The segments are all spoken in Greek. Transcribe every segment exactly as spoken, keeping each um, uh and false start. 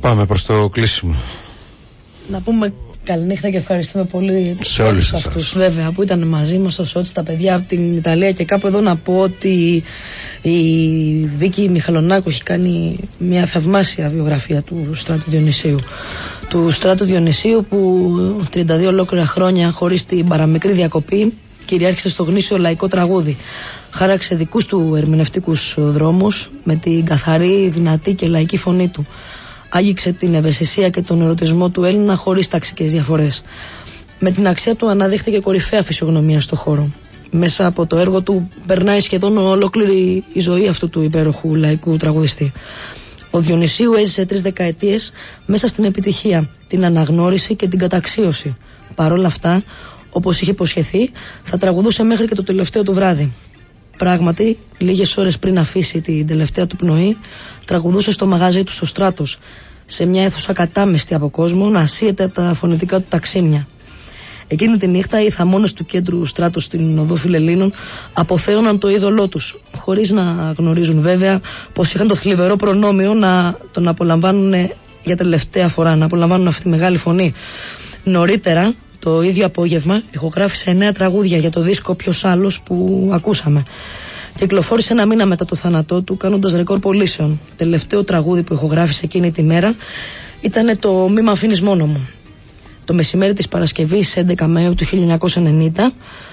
Πάμε προς το κλείσιμο. Να πούμε καληνύχτα και ευχαριστούμε πολύ σε όλους αυτούς βέβαια που ήταν μαζί μας στο Σότσι, τα παιδιά από την Ιταλία. Και κάπου εδώ να πω ότι η Βίκη Μιχαλονάκου έχει κάνει μια θαυμάσια βιογραφία του Στράτου Διονυσίου. Του Στράτου Διονυσίου που τριάντα δύο ολόκληρα χρόνια χωρίς την παραμικρή διακοπή κυριάρχησε στο γνήσιο λαϊκό τραγούδι. Χάραξε δικούς του ερμηνευτικούς δρόμους με την καθαρή, δυνατή και λαϊκή φωνή του. Άγγιξε την ευαισθησία και τον ερωτισμό του Έλληνα χωρίς ταξικές διαφορές. Με την αξία του αναδείχθηκε κορυφαία φυσιογνωμία στο χώρο. Μέσα από το έργο του περνάει σχεδόν ολόκληρη η ζωή αυτού του υπέροχου λαϊκού τραγουδιστή. Ο Διονυσίου έζησε τρεις δεκαετίες μέσα στην επιτυχία, την αναγνώριση και την καταξίωση. Παρ' όλα αυτά, όπως είχε υποσχεθεί, θα τραγουδούσε μέχρι και το τελευταίο του βράδυ. Πράγματι, λίγες ώρες πριν αφήσει την τελευταία του πνοή, τραγουδούσε στο μαγαζί του στο Στράτος, σε μια αίθουσα κατάμεστη από κόσμο, να ασύεται από τα φωνητικά του ταξίμια. Εκείνη τη νύχτα, οι θαμώνες του κέντρου Στράτος στην οδό Φιλελλήνων αποθέωναν το είδωλό τους, χωρίς να γνωρίζουν βέβαια πως είχαν το θλιβερό προνόμιο να τον απολαμβάνουν για τελευταία φορά, να απολαμβάνουν αυτή τη μεγάλη φωνή. Νωρίτερα, το ίδιο απόγευμα, ηχογράφησε εννέα τραγούδια για το δίσκο «Ποιος άλλος» που ακούσαμε. Κυκλοφόρησε ένα μήνα μετά το θάνατό του, κάνοντας ρεκόρ πωλήσεων. Τελευταίο τραγούδι που ηχογράφησε εκείνη τη μέρα ήταν το «Μη μ' αφήνεις μόνο μου». Το μεσημέρι της Παρασκευής έντεκα Μαΐου του χίλια εννιακόσια ενενήντα,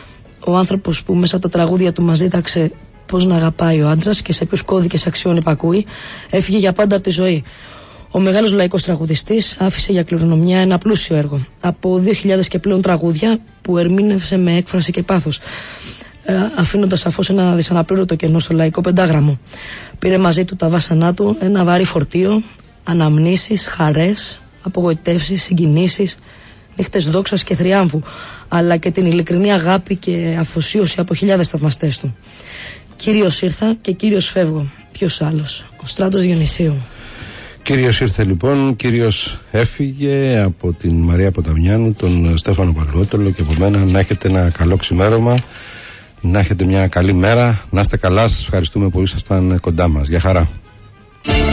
ο άνθρωπος που μέσα από τα τραγούδια του μας δίδαξε πώς να αγαπάει ο άντρας και σε ποιους κώδικες αξιών υπακούει, έφυγε για πάντα από τη ζωή. Ο μεγάλος λαϊκός τραγουδιστής άφησε για κληρονομιά ένα πλούσιο έργο από δύο χιλιάδες και πλέον τραγούδια που ερμήνευσε με έκφραση και πάθος, ε, αφήνοντας σαφώς ένα δυσαναπλήρωτο κενό στο λαϊκό πεντάγραμμο. Πήρε μαζί του τα βάσανά του ένα βαρύ φορτίο, αναμνήσεις, χαρές, απογοητεύσεις, συγκινήσεις, νύχτες δόξας και θριάμβου, αλλά και την ειλικρινή αγάπη και αφοσίωση από χιλιάδες θαυμαστές του. Κύριος ήρθα και κύριος φεύγω. Ποιος άλλος? Ο Στράτος Διονυσίου. Κύριος ήρθε λοιπόν, κύριος έφυγε. Από την Μαρία Ποταμιάνου, τον Στέφανο Παλαιότολο και από μένα, να έχετε ένα καλό ξημέρωμα, να έχετε μια καλή μέρα, να είστε καλά. Σας ευχαριστούμε που ήσασταν κοντά μας. Γεια χαρά.